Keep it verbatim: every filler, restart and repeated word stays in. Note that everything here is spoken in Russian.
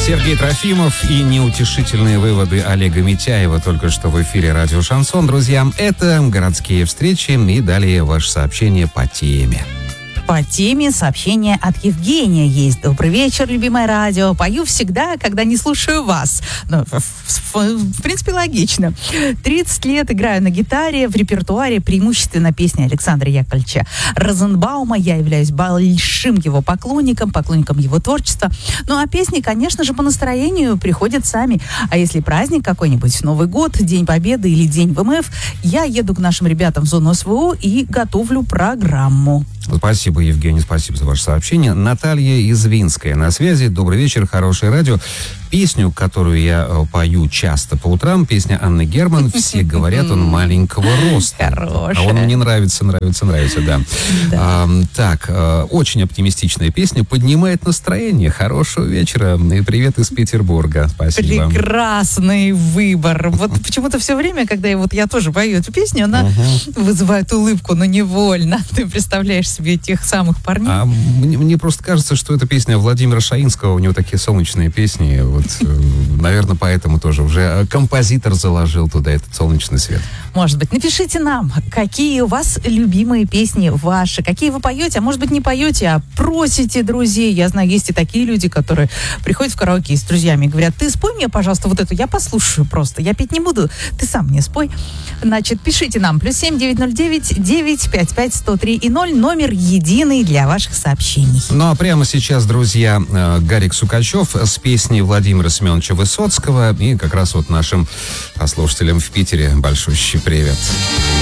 Сергей Трофимов и неутешительные выводы Олега Митяева только что в эфире радио «Шансон». Друзья, это городские встречи и далее ваше сообщение по теме. По теме сообщение от Евгения есть. Добрый вечер, любимое радио. Пою всегда, когда не слушаю вас. Ну, в, в, в принципе, логично. тридцать лет играю на гитаре. В репертуаре преимущественно песни Александра Яковлевича Розенбаума. Я являюсь большим его поклонником, поклонником его творчества. Ну, а песни, конечно же, по настроению приходят сами. А если праздник какой-нибудь, Новый год, День Победы или День ВМФ, я еду к нашим ребятам в зону СВО и готовлю программу. Спасибо, Евгений, спасибо за ваше сообщение. Наталья из Винска на связи. Добрый вечер, хорошее радио. Песню, которую я пою часто по утрам, песня Анны Герман. Все говорят, он маленького роста. Хорошая. А он мне нравится, нравится, нравится, да. Да. А, так, а, очень оптимистичная песня, поднимает настроение. Хорошего вечера и привет из Петербурга. Спасибо. Прекрасный выбор. Вот почему-то все время, когда я, вот, я тоже пою эту песню, она uh-huh. вызывает улыбку, но невольно. Ты представляешь себе тех самых парней. А мне, мне просто кажется, что эта песня Владимира Шаинского, у него такие солнечные песни. Вот, наверное, поэтому тоже уже композитор заложил туда этот солнечный свет. Может быть. Напишите нам, какие у вас любимые песни ваши, какие вы поете, а может быть не поете, а просите друзей. Я знаю, есть и такие люди, которые приходят в караоке с друзьями и говорят: ты спой мне, пожалуйста, вот эту, я послушаю просто, я петь не буду, ты сам мне спой. Значит, пишите нам, плюс семь девятьсот девять девять пять пять сто три и ноль, номер единый для ваших сообщений. Ну а прямо сейчас, друзья, Гарик Сукачев с песней Владимира Семеновича Высоцкого, и как раз вот нашим слушателям в Питере большущий привет.